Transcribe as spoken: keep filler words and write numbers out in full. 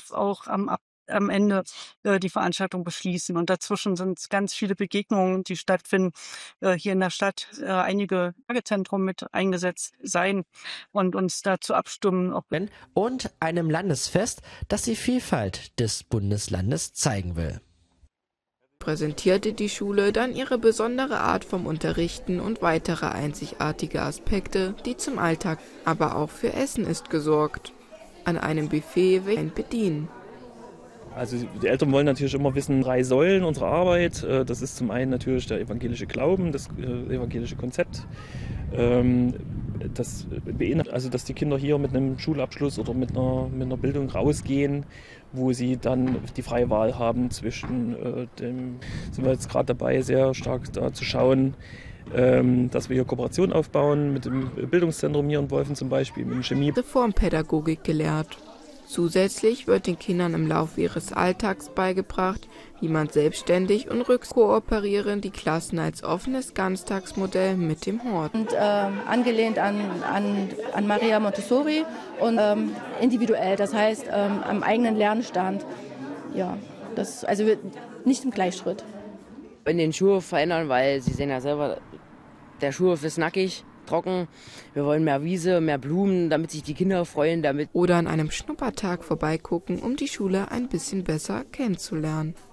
mittags auch am Ab am Ende äh, die Veranstaltung beschließen. Und dazwischen sind ganz viele Begegnungen, die stattfinden. Äh, hier in der Stadt äh, einige Tagezentrum mit eingesetzt sein und uns dazu abstimmen, ob und einem Landesfest, das die Vielfalt des Bundeslandes zeigen will. Präsentierte die Schule dann ihre besondere Art vom Unterrichten und weitere einzigartige Aspekte, die zum Alltag, aber auch für Essen ist gesorgt. An einem Buffet will ein bedienen. Also die Eltern wollen natürlich immer wissen, drei Säulen unserer Arbeit. Das ist zum einen natürlich der evangelische Glauben, das evangelische Konzept. Das beinhaltet also, dass die Kinder hier mit einem Schulabschluss oder mit einer, mit einer Bildung rausgehen, wo sie dann die freie Wahl haben zwischen äh, dem, sind wir jetzt gerade dabei, sehr stark da zu schauen, ähm, dass wir hier Kooperation aufbauen mit dem Bildungszentrum hier in Wolfen zum Beispiel, mit dem Chemie. Reformpädagogik gelehrt. Zusätzlich wird den Kindern im Laufe ihres Alltags beigebracht, wie man selbstständig und rückkooperieren die Klassen als offenes Ganztagsmodell mit dem Hort. Und äh, angelehnt an, an, an Maria Montessori und ähm, individuell, das heißt ähm, am eigenen Lernstand. Ja, das also nicht im Gleichschritt. In den Schulhof verändern, weil Sie sehen ja selber, der Schulhof ist nackig. Trocken. Wir wollen mehr Wiese, mehr Blumen, damit sich die Kinder freuen. Damit Oder an einem Schnuppertag vorbeigucken, um die Schule ein bisschen besser kennenzulernen.